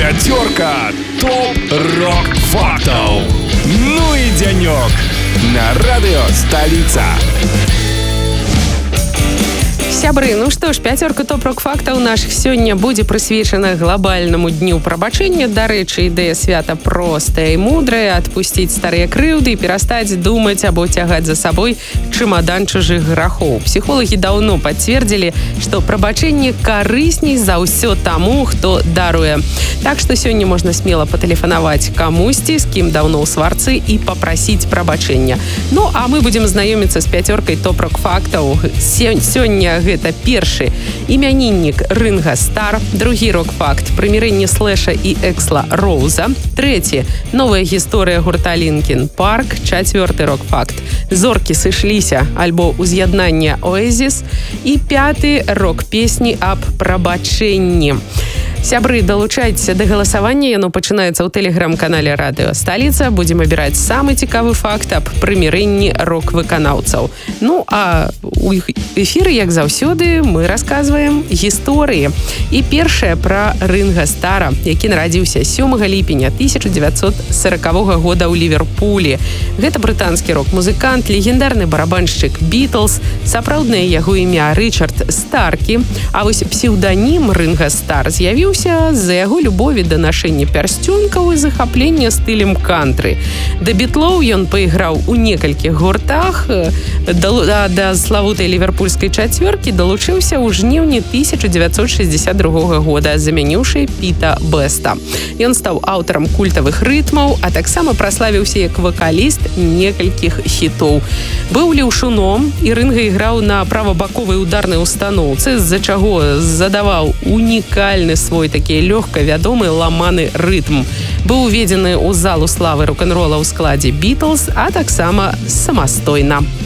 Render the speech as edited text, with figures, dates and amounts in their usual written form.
Пятерка топ-рок-фактов. Ну и денек на радио «Столица». Сябры, ну што ж, пяцёрка топ-рок-фактаў нашых сёння будзе прысвечана глобальнаму дню прабачэння. Дарэчы, ідэя свята простая і мудрая: адпусціць старыя крыўды і перастаць думаць або цягаць за сабой чемадан чужых грахоў. Псіхолагі даўно пацвердзілі, што прабачэнне карысней за ўсё таму, хто даруе. Так што сёння можна смела патэлефанаваць камусьці, з кім даўно ў сварцы, і папрасіць прабачэння. Ну, а мы будзем знаёміцца з пяцёркай топ-рок-фактаў. Сёння гэта першы імяніннік Ринга Стар, другі рок-факт прымірэнне Слэша і Эксла Роуза, трэці новая гісторыя гурта Лінкін Парк, чацвёрты рок-факт зоркі сышліся альбо уз'яднання Оэзіс, і пяты рок-песні аб прабачэнні. Сябры, далучайцеся да галасавання, яно пачынаецца ў тэлеграм-канале радыё «Сталіца». Будзем абіраць самы цікавы факт аб прымірэнні рок-выканаўцаў. Ну, а у эфіры, як заўсёды, мы расказваем гісторыі. І першая пра Ринга Стара, які нарадзіўся 7 ліпеня 1940 года ў Ліверпулі. Гэта брытанскі рок-музыкант, легендарны барабаншчык Бітлз, сапраўднае яго імя Рычард Старкі, а вось псеўданім Ринга Стар з'явіўся з-за яго любові да нашэння пярсцёнкаў і захаплення стылем кантры. Да Бітлоў ён пайграў у некалькіх гуртах, да славутай ліверпульскай чацвёркі далучыўся ў жніўні 1962 года, замяніўшы Піта Беста. Ён стаў аўтарам культавых рытмаў, а таксама праславіўся як вакаліст некалькіх хітоў. Быў леўшуном, і Ринга іграў на правабаковай ударнай устаноўцы, з-за чаго задаваў унікальны свой такі лёгка вядомы ламаны рытм. Быў уведзены ў залу славы рок-н-рола ў складзе Бітлз, а таксама самастойна.